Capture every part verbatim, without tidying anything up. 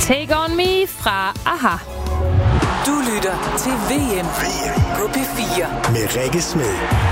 Take On Me fra Aha. Du lytter til V M på P fire med Rikke Smed.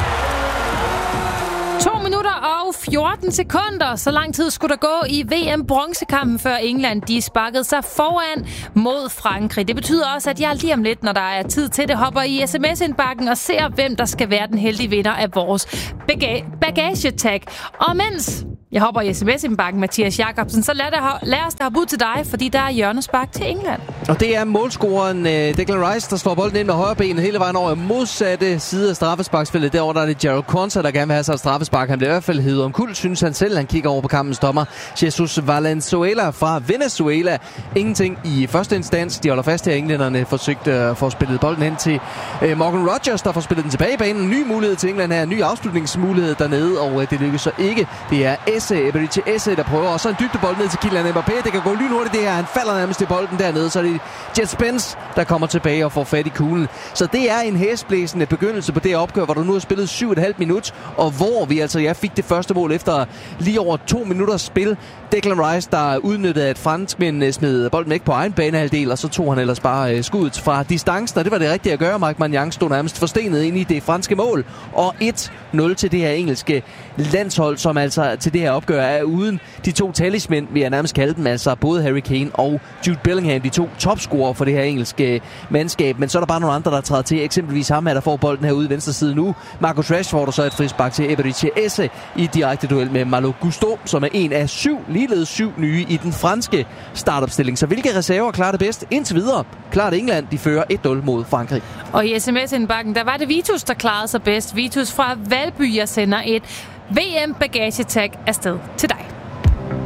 To minutter og fjorten sekunder. Så lang tid skulle der gå i V M-bronzekampen, før England de sparkede sig foran mod Frankrig. Det betyder også, at jeg lige om lidt, når der er tid til det, hopper i sms-indbakken og ser, hvem der skal være den heldige vinder af vores baga- bagagetag. Og mens jeg hopper i sms-indbakken, Mathias Jacobsen, så lad, det, lad os da hoppe ud til dig, fordi der er hjørnespark til England. Og det er målscoreren uh, Declan Rice, der slår bolden ind med højre ben hele vejen over modsatte side af straffesparksfeltet. Derovre der er det Gerald Quansah, der gerne vil have sig et straffespark. Han bliver i hvert fald hævet omkuld, synes han selv. Han kigger over på kampens dommer. Jesus Valenzuela fra Venezuela. Ingenting i første instans. De holder fast her. Englænderne forsøgte at få spillet bolden hen til uh, Morgan Rogers, der får spillet den tilbage i banen. Ny mulighed til England her. Ny afslutningsmulighed dernede, og uh, det lykkes så ikke. Det er Eberechi Eze, der prøver, og så en dybdebold ned til Kylian Mbappé. Det kan gå lynhurtigt det her. Han falder nærmest i bolden dernede, så er det Jet Spence, der kommer tilbage og får fat i kuglen. Så det er en hæsblæsende begyndelse på det opgør, hvor du nu har spillet syv og et halvt minut, og hvor vi altså, jeg fik det første mål efter lige over to minutters spil. Declan Rice, der udnyttede, at franskmænd smed bolden væk på egen banehalvdel, og så tog han ellers bare skuddet fra distancen, og det var det rigtige at gøre. Marc Maignan stod nærmest forstenet ind i det franske mål, og et nul til det her engelske landshold, som altså til det her opgør er uden de to talismænd, vi har nærmest kaldt dem, altså både Harry Kane og Jude Bellingham, de to topscorer for det her engelske mandskab. Men så er der bare nogle andre, der træder til. Eksempelvis ham her, der får bolden her ude i venstre side nu. Marcus Rashford, og så et frispark til Eberechi Eze i direkte duel med Malo Gusto, som er en af syv, ligeledes syv nye i den franske startopstilling. Så hvilke reserver klarer det bedst? Indtil videre klarer England, de fører et nul mod Frankrig. Og i sms-indbakken, der var det Vitus, der klarede sig bedst. Vitus fra Valby, jeg sender et V M-bagagetag afsted til dig.